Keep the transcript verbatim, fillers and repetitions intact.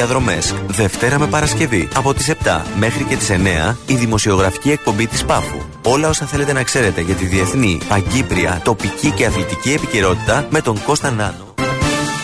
διαδρομές. Δευτέρα με Παρασκευή από τις επτά μέχρι και τις εννέα η δημοσιογραφική εκπομπή της Πάφου. Όλα όσα θέλετε να ξέρετε για τη διεθνή, παγκύπρια, τοπική και αθλητική επικαιρότητα με τον Κώστα Νάνο.